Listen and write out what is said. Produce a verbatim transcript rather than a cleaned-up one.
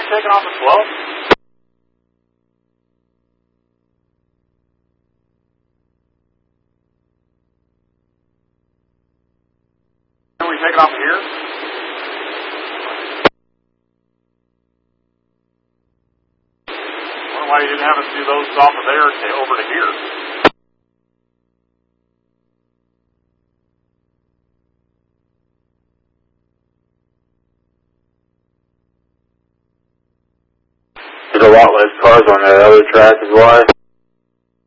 taking off at twelve? Are we taking off here? I wonder why you didn't have us do those off of there to over to here. There's a lot less cars on that other track is why.